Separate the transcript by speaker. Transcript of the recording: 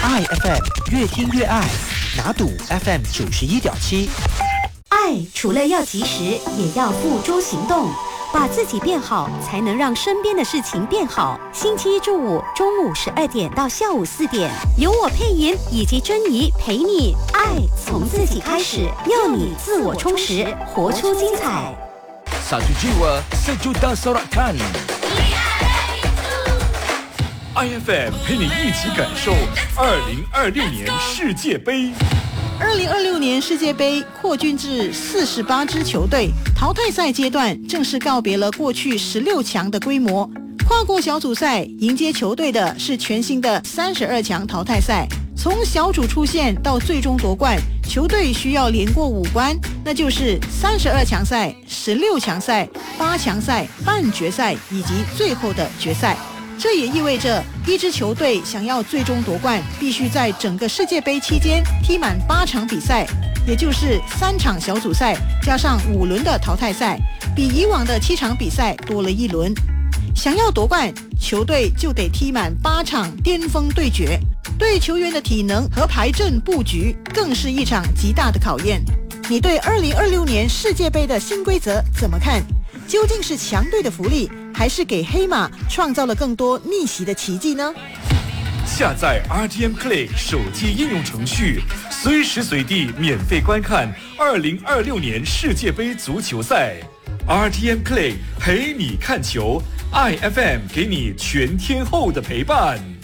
Speaker 1: ，iFM 越听越爱，拿赌 FM 91.7。
Speaker 2: 爱除了要及时，也要付诸行动。把自己变好，才能让身边的事情变好。星期一至五中午12点到下午4点，由我配音以及珍妮陪你爱从自己开始，要你自我充实，活出精彩。
Speaker 3: Satu jiwa, sejuta sorakan.
Speaker 4: iFM 陪你一起感受2026年世界杯。
Speaker 5: 2026年世界杯扩军至48支球队，淘汰赛阶段正式告别了过去16强的规模。跨过小组赛迎接球队的是全新的32强淘汰赛。从小组出线到最终夺冠，球队需要连过5关，那就是32强赛、16强赛、8强赛、半决赛以及最后的决赛。这也意味着一支球队想要最终夺冠，必须在整个世界杯期间踢满8场比赛，也就是3场小组赛加上5轮的淘汰赛，比以往的7场比赛多了1轮。想要夺冠，球队就得踢满8场巅峰对决，对球员的体能和排阵布局更是一场极大的考验。你对2026年世界杯的新规则怎么看？究竟是强队的福利，还是给黑马创造了更多逆袭的奇迹呢？
Speaker 4: 下载 RTM Play 手机应用程序，随时随地免费观看2026年世界杯足球赛。RTM Play 陪你看球，iFM 给你全天候的陪伴。